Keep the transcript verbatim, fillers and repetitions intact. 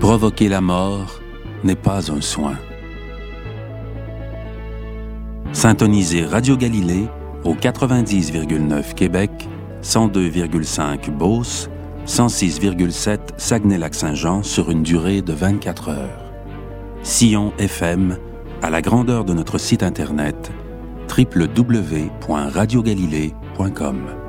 Provoquer la mort n'est pas un soin. Syntonisez Radio Galilée au quatre-vingt-dix virgule neuf Québec, cent deux virgule cinq Beauce, cent six virgule sept Saguenay-Lac-Saint-Jean sur une durée de vingt-quatre heures. Sillon F M, à la grandeur de notre site internet, w w w point radio galilée point com.